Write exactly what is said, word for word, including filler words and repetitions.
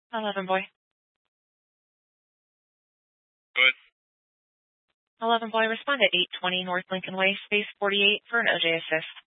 eleven boy. Good. eleven boy, respond at eight twenty North Lincoln Way, space forty-eight for an O J assist.